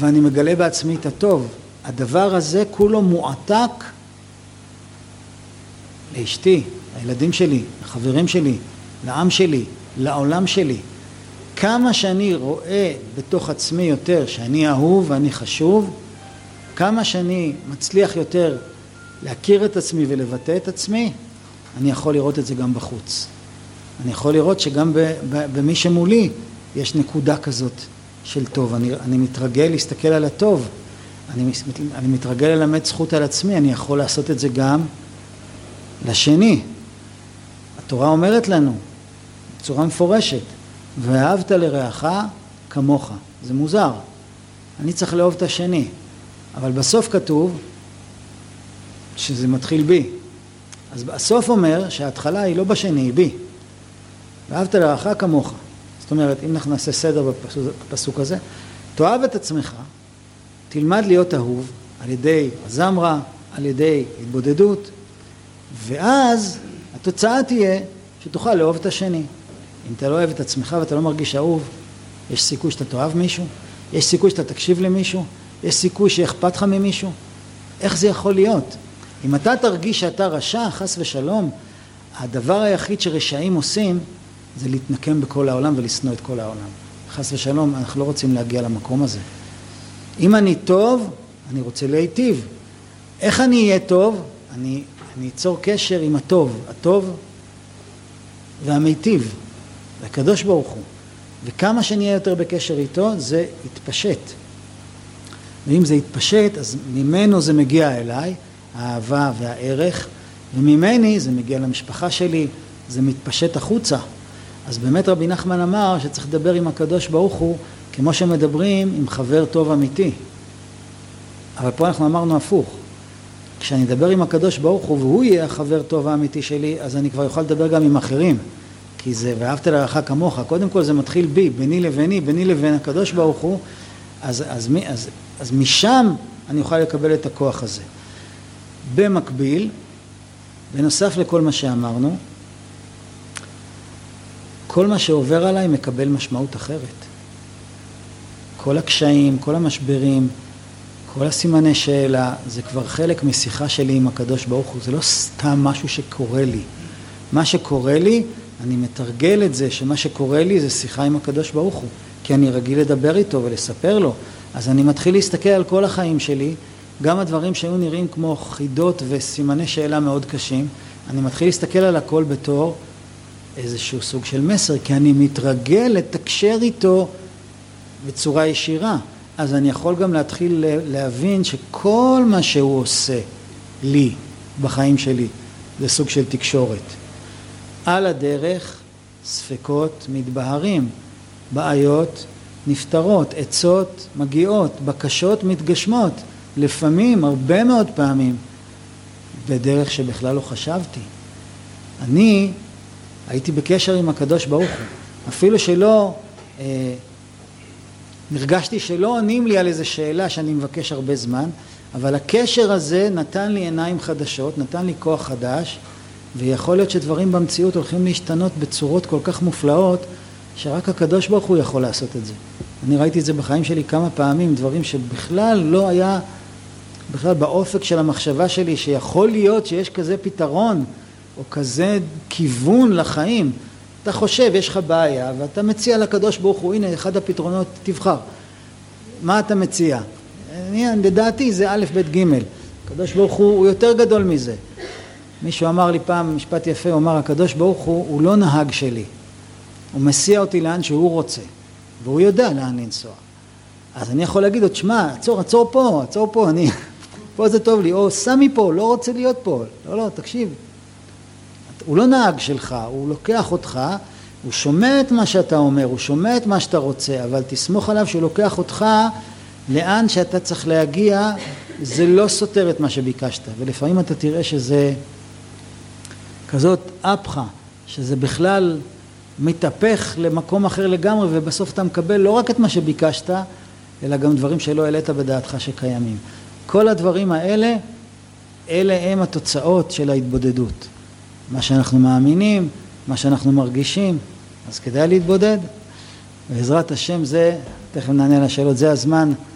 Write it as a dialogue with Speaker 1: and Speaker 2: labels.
Speaker 1: ואני מגלה בעצמי את הטוב. הדבר הזה כולו מועתק לאשתי, לילדים שלי, לחברים שלי, לעם שלי, לעולם שלי. כמה שאני רואה בתוך עצמי יותר שאני אהוב ואני חשוב, כמה שאני מצליח יותר להכיר את עצמי ולבטא את עצמי, אני יכול לראות את זה גם בחוץ. אני יכול לראות שגם במי שמולי יש נקודה כזאת של טוב. אני מתרגל להסתכל על הטוב, אני מתרגל ללמד זכות על עצמי, אני יכול לעשות את זה גם לשני. התורה אומרת לנו בצורה מפורשת, ואהבת לרעך כמוך. זה מוזר, אני צריך לאהוב את השני, אבל בסוף כתוב שזה מתחיל בי. אז הסוף אומר שההתחלה היא לא בשני, היא בי. ואהבת לרעך כמוך. זאת אומרת, אם אנחנו נעשה סדר בפסוק הזה, תאהב את עצמך, תלמד להיות אהוב על ידי הזמרה, על ידי התבודדות, ואז התוצאה תהיה שתוכל לאהוב את השני. אם אתה לא אוהב את עצמך ואתה לא מרגיש אהוב, יש סיכוי שאתה תאהב מישהו, יש סיכוי שאתה תקשיב למישהו, יש סיכוי שאכפת לך ממישהו. איך זה יכול להיות? אם אתה תרגיש שאתה רשע, חס ושלום, הדבר היחיד שרשעים עושים זה להתנקם בכל העולם ולשנוא את כל העולם. חס ושלום, אנחנו לא רוצים להגיע למקום הזה. אם אני טוב, אני רוצה להיטיב. איך אני אהיה טוב? אני אצור קשר עם הטוב. הטוב והמיטיב, והקדוש ברוך הוא. וכמה שנהיה יותר בקשר איתו, זה יתפשט. ואם זה יתפשט, אז ממנו זה מגיע אליי, האהבה והערך, וממני זה מגיע למשפחה שלי, זה מתפשט החוצה. אז באמת רבי נחמן אמר שצריך לדבר עם הקדוש ברוך הוא כמו שמדברים עם חבר טוב אמיתי. אבל פה אנחנו אמרנו הפוך. כשאני אדבר עם הקדוש ברוך הוא והוא יהיה החבר טוב האמיתי שלי, אז אני כבר יכול לדבר גם עם אחרים. כי זה ואהבת לרעך כמוך, קודם כל זה מתחיל בי, ביני לבין הקדוש ברוך הוא, אז משם אני אוכל לקבל את הכוח הזה. במקביל, בנוסף לכל מה שאמרנו, כל מה שעובר עליי מקבל משמעות אחרת. כל הקשיים, כל המשברים, כל הסימני שאלה, זה כבר חלק משיחה שלי עם הקדוש ברוך הוא. זה לא סתם משהו שקורה לי. מה שקורה לי, אני מתרגל את זה, שמה שקורה לי זה שיחה עם הקדוש ברוך הוא. כי אני רגיל לדבר איתו ולספר לו. אז אני מתחיל להסתכל על כל החיים שלי, גם הדברים שהיו נראים כמו חידות וסימני שאלה מאוד קשים, אני מתחיל להסתכל על הכל בתור איזשהו סוג של מסר, כי אני מתרגל לתקשר איתו בצורה ישירה. אז אני יכול גם להתחיל להבין שכל מה שהוא עושה לי בחיים שלי זה סוג של תקשורת. על הדרך ספקות מתבהרים, בעיות נפתרות, עצות מגיעות, בקשות מתגשמות, לפעמים, הרבה מאוד פעמים, בדרך שבכלל לא חשבתי. אני הייתי בקשר עם הקדוש ברוך הוא, אפילו שלא, נרגשתי שלא עונים לי על איזו שאלה שאני מבקש הרבה זמן, אבל הקשר הזה נתן לי עיניים חדשות, נתן לי כוח חדש, ויכול להיות שדברים במציאות הולכים להשתנות בצורות כל כך מופלאות, שרק הקדוש ברוך הוא יכול לעשות את זה. אני ראיתי את זה בחיים שלי כמה פעמים, דברים שבכלל לא היה, בכלל באופק של המחשבה שלי, שיכול להיות שיש כזה פתרון, או כזה כיוון לחיים. אתה חושב, יש לך בעיה, ואתה מציע לקדוש ברוך הוא, הנה אחד הפתרונות, תבחר. מה אתה מציע? לדעתי זה א' ב' ג'. הקדוש ברוך הוא יותר גדול מזה. מישהו אמר לי פעם, משפט יפה, הוא אמר, הקדוש ברוך הוא לא נהג שלי. הוא מסיע אותי לאן שהוא רוצה, והוא יודע לאן לנסוע. אז אני יכול להגיד לו, תשמע, עצור פה, פה זה טוב לי, או סמי פה, לא רוצה להיות פה. לא, תקשיב. הוא לא נהג שלך, הוא לוקח אותך, הוא שומע את מה שאתה אומר, הוא שומע את מה שאתה רוצה, אבל תסמוך עליו שהוא לוקח אותך לאן שאתה צריך להגיע, זה לא סותר את מה שביקשת. ולפעמים אתה תראה שזה כזאת אפחה, שזה בכלל מתהפך למקום אחר לגמרי, ובסוף אתה מקבל לא רק את מה שביקשת, אלא גם דברים שלא העלית בדעתך שקיימים. כל הדברים האלה, אלה הם התוצאות של ההתבודדות. מה שאנחנו מאמינים, מה שאנחנו מרגישים, אז כדאי להתבודד. בעזרת השם זה, תכף נענה לשאלות, זה הזמן